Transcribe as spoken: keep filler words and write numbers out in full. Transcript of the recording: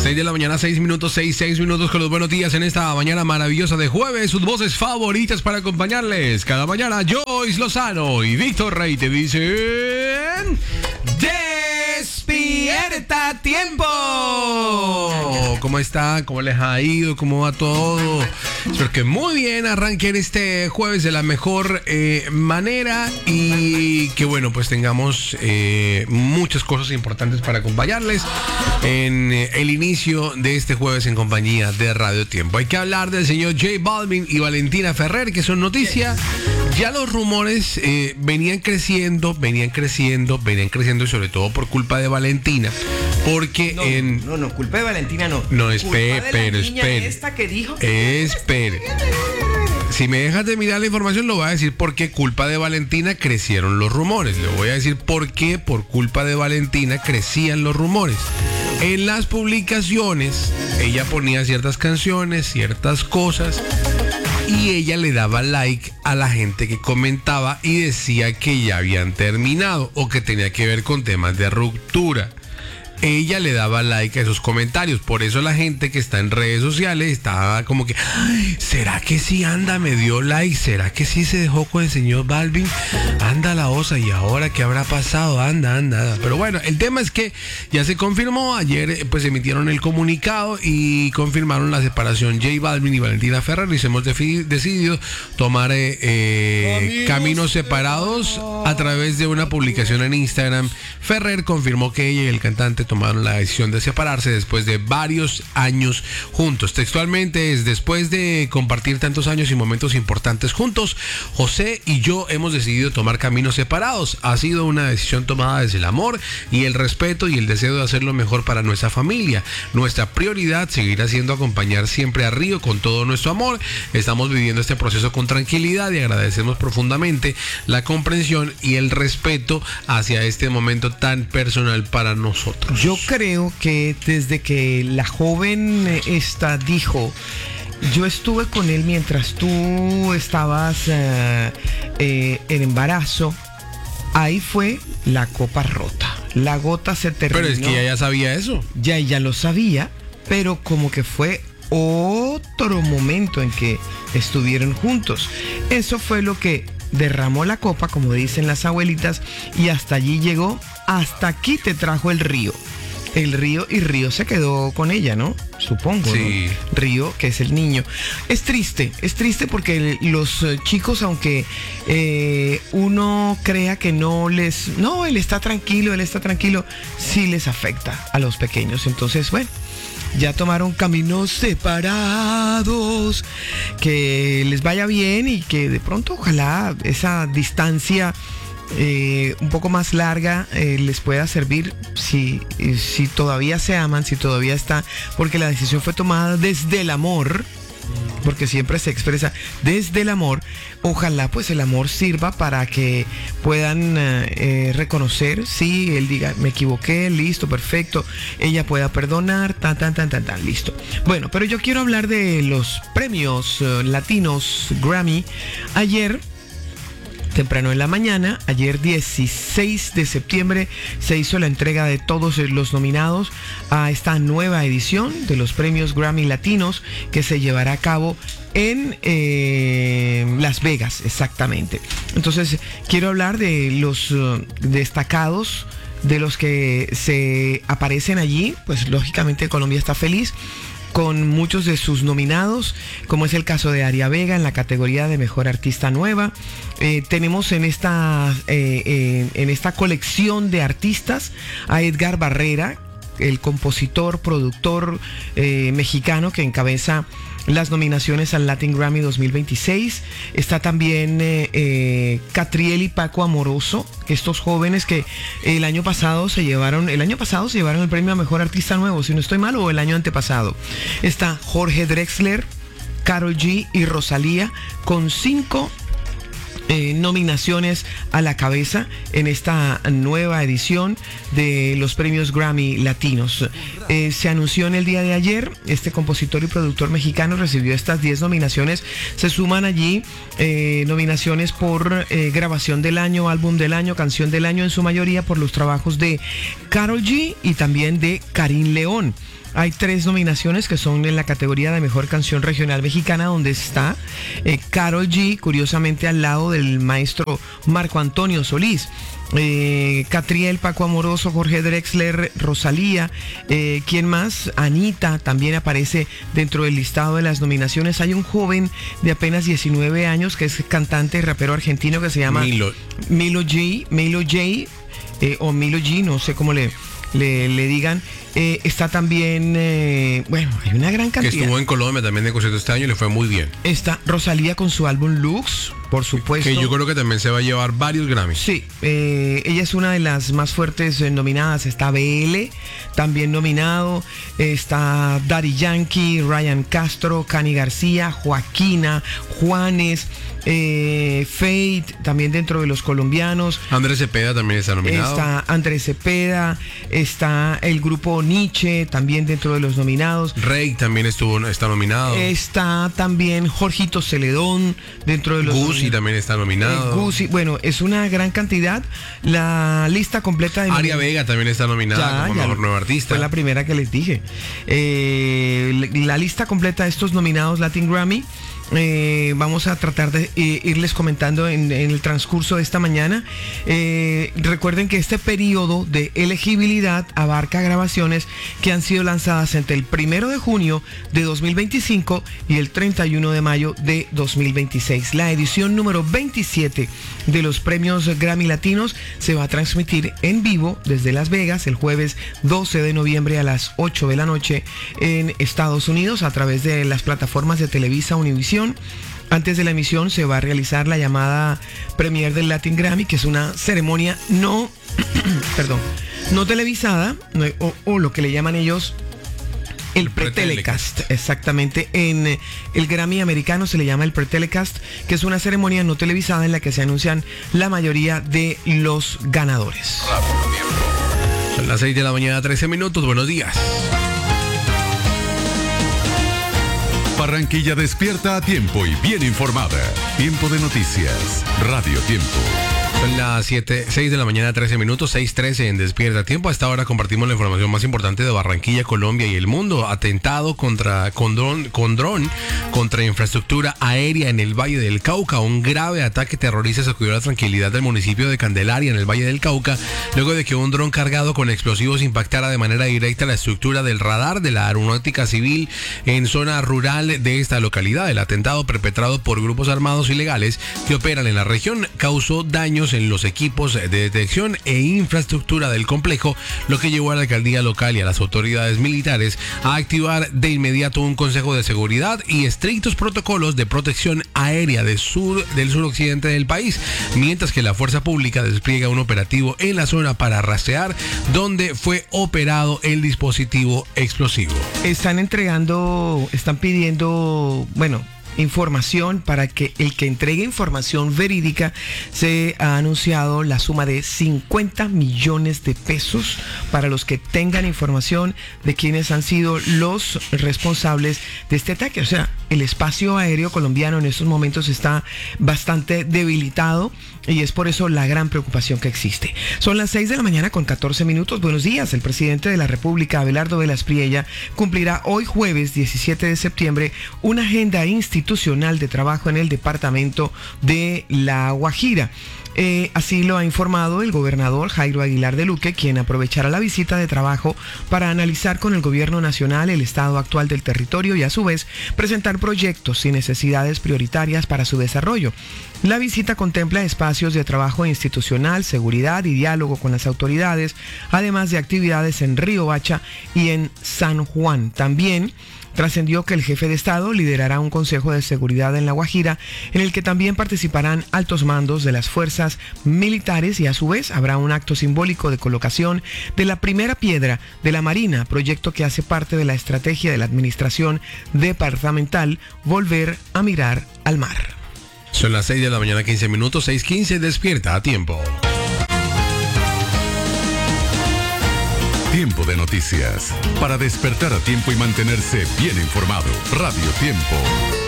seis de la mañana, seis minutos, seis, seis minutos con los buenos días en esta mañana maravillosa de jueves. Sus voces favoritas para acompañarles cada mañana, Joyce Lozano y Víctor Rey te dicen... ¡Despierta a tiempo! ¿Cómo están? ¿Cómo les ha ido? ¿Cómo va todo? Espero que muy bien arranquen este jueves de la mejor eh, manera y que bueno, pues tengamos eh, muchas cosas importantes para acompañarles en eh, el inicio de este jueves en compañía de Radio Tiempo. Hay que hablar del señor J Balvin y Valentina Ferrer, que son noticias. Ya los rumores eh, venían creciendo, venían creciendo, venían creciendo y sobre todo por culpa de Valentina. Porque no, en... No, no, culpa de Valentina no. No, espere, pero espere. Esta que dijo. Espere. Si me dejas de mirar la información, lo voy a decir porque culpa de Valentina crecieron los rumores. Le voy a decir por qué por culpa de Valentina crecían los rumores. En las publicaciones, ella ponía ciertas canciones, ciertas cosas, y ella le daba like a la gente que comentaba y decía que ya habían terminado o que tenía que ver con temas de ruptura. Ella le daba like a esos comentarios. Por eso la gente que está en redes sociales estaba como que, ¿será que sí anda? Me dio like. ¿Será que sí se dejó con el señor Balvin? Anda la osa. ¿Y ahora qué habrá pasado? Anda, anda, anda. Pero bueno, el tema es que ya se confirmó. Ayer pues emitieron el comunicado y confirmaron la separación J Balvin y Valentina Ferrer. Y hemos defi- decidido tomar eh, eh, caminos separados a través de una publicación en Instagram. Ferrer confirmó que ella y el cantante tomaron la decisión de separarse después de varios años juntos. Textualmente es: después de compartir tantos años y momentos importantes juntos, José y yo hemos decidido tomar caminos separados. Ha sido una decisión tomada desde el amor y el respeto y el deseo de hacer lo mejor para nuestra familia. Nuestra prioridad seguirá siendo acompañar siempre a Río con todo nuestro amor. Estamos viviendo este proceso con tranquilidad y agradecemos profundamente la comprensión y el respeto hacia este momento tan personal para nosotros. Yo creo que desde que la joven esta dijo, yo estuve con él mientras tú estabas uh, eh, en embarazo, ahí fue la copa rota. La gota se terminó. Pero es que ella ya sabía eso. Ya ella lo sabía, pero como que fue otro momento en que estuvieron juntos. Eso fue lo que derramó la copa, como dicen las abuelitas, y hasta allí llegó. Hasta aquí te trajo el río. El río, y Río se quedó con ella, ¿no? Supongo, sí. ¿no? Río, que es el niño. Es triste, es triste porque los chicos, aunque eh, uno crea que no les... No, él está tranquilo, él está tranquilo, sí les afecta a los pequeños. Entonces, bueno, ya tomaron caminos separados, que les vaya bien y que de pronto ojalá esa distancia eh, un poco más larga eh, les pueda servir si, si todavía se aman, si todavía está, porque la decisión fue tomada desde el amor, porque siempre se expresa desde el amor. Ojalá pues el amor sirva para que puedan eh, reconocer, sí, él diga, me equivoqué, listo, perfecto, ella pueda perdonar, tan, tan, tan, tan, tan, listo. Bueno, pero yo quiero hablar de los premios uh, latinos Grammy. Ayer, temprano en la mañana, ayer dieciséis de septiembre, se hizo la entrega de todos los nominados a esta nueva edición de los premios Grammy Latinos que se llevará a cabo en eh, Las Vegas, exactamente. Entonces, quiero hablar de los uh, destacados, de los que se aparecen allí. Pues lógicamente Colombia está feliz con muchos de sus nominados, como es el caso de Aria Vega en la categoría de Mejor Artista Nueva. Eh, tenemos en esta, eh, eh, en esta colección de artistas a Edgar Barrera, el compositor, productor eh, mexicano que encabeza las nominaciones al Latin Grammy dos mil veintiséis. Está también eh, eh, Catriel y Paco Amoroso, estos jóvenes que el año pasado se llevaron, el año pasado se llevaron el premio a Mejor Artista Nuevo, si no estoy mal, o el año antepasado. Está Jorge Drexler, Karol G y Rosalía con cinco Eh, nominaciones a la cabeza en esta nueva edición de los premios Grammy Latinos. Eh, se anunció en el día de ayer, este compositor y productor mexicano recibió estas diez nominaciones. Se suman allí eh, nominaciones por eh, grabación del año, álbum del año, canción del año, en su mayoría por los trabajos de Karol G y también de Karim León. hay tres nominaciones que son en la categoría de Mejor Canción Regional Mexicana, donde está eh, Karol G, curiosamente al lado del maestro Marco Antonio Solís. Eh, Catriel, Paco Amoroso, Jorge Drexler, Rosalía, eh, ¿quién más? Anita también aparece dentro del listado de las nominaciones. Hay un joven de apenas diecinueve años que es cantante y rapero argentino que se llama Milo, Milo J, Milo J eh, o Milo G, no sé cómo le, le, le digan. Eh, está también, eh, bueno, hay una gran cantidad. Que estuvo en Colombia también de concierto este año y le fue muy bien. Está Rosalía con su álbum Lux, por supuesto. Que yo creo que también se va a llevar varios Grammys. Sí, eh, ella es una de las más fuertes eh, nominadas. Está B L, también nominado. Está Daddy Yankee, Ryan Castro, Cani García, Joaquina, Juanes, eh, Fate, también dentro de los colombianos. Andrés Cepeda también está nominado. Está Andrés Cepeda, está el grupo Nietzsche, también dentro de los nominados. Rey también estuvo, está nominado. Está también Jorgito Celedón dentro de los Gucci también está nominado. Eh, Gucci, bueno, es una gran cantidad. La lista completa de Aria Vega también está nominada ya, como mejor nueva artista. Fue la primera que les dije. Eh, la lista completa de estos nominados Latin Grammy. Eh, vamos a tratar de eh, irles comentando en, en el transcurso de esta mañana. Eh, recuerden que este periodo de elegibilidad abarca grabaciones que han sido lanzadas entre el primero de junio de dos mil veinticinco y el treinta y uno de mayo de dos mil veintiséis. La edición número veintisiete de los premios Grammy Latinos se va a transmitir en vivo desde Las Vegas el jueves doce de noviembre a las ocho de la noche en Estados Unidos a través de las plataformas de Televisa, Univision. Antes de la emisión se va a realizar la llamada Premier del Latin Grammy, que es una ceremonia no, perdón, no televisada, no, o, o lo que le llaman ellos el pre-telecast. Exactamente, en el Grammy americano se le llama el pre-telecast, que es una ceremonia no televisada en la que se anuncian la mayoría de los ganadores. Son las seis de la mañana, trece minutos. Buenos días. Barranquilla despierta a tiempo y bien informada. Tiempo de noticias. Radio Tiempo. Son las siete, seis de la mañana, trece minutos, seis trece en Despierta Tiempo. A esta hora compartimos la información más importante de Barranquilla, Colombia y el mundo. Atentado contra con dron, con dron contra infraestructura aérea en el Valle del Cauca. Un grave ataque terrorista sacudió la tranquilidad del municipio de Candelaria, en el Valle del Cauca, luego de que un dron cargado con explosivos impactara de manera directa la estructura del radar de la aeronáutica civil en zona rural de esta localidad. El atentado, perpetrado por grupos armados ilegales que operan en la región, causó daños en los equipos de detección e infraestructura del complejo, lo que llevó a la alcaldía local y a las autoridades militares a activar de inmediato un consejo de seguridad y estrictos protocolos de protección aérea del sur del suroccidente del país, mientras que la fuerza pública despliega un operativo en la zona para rastrear dónde fue operado el dispositivo explosivo. Están entregando, están pidiendo, bueno, información para que el que entregue información verídica. Se ha anunciado la suma de cincuenta millones de pesos para los que tengan información de quienes han sido los responsables de este ataque. O sea, el espacio aéreo colombiano en estos momentos está bastante debilitado y es por eso la gran preocupación que existe. Son las seis de la mañana con catorce minutos. Buenos días. El presidente de la República, Abelardo Velas Priella, cumplirá hoy jueves diecisiete de septiembre una agenda institucional de trabajo en el departamento de La Guajira. Eh, así lo ha informado el gobernador Jairo Aguilar de Luque, quien aprovechará la visita de trabajo para analizar con el gobierno nacional el estado actual del territorio y a su vez presentar proyectos y necesidades prioritarias para su desarrollo. La visita contempla espacios de trabajo institucional, seguridad y diálogo con las autoridades, además de actividades en Río Hacha y en San Juan. También trascendió que el jefe de Estado liderará un consejo de seguridad en La Guajira, en el que también participarán altos mandos de las fuerzas militares y a su vez habrá un acto simbólico de colocación de la primera piedra de la Marina, proyecto que hace parte de la estrategia de la administración departamental Volver a Mirar al Mar. Son las seis de la mañana, quince minutos, seis quince, Despierta a Tiempo. Tiempo de noticias. Para despertar a tiempo y mantenerse bien informado. Radio Tiempo.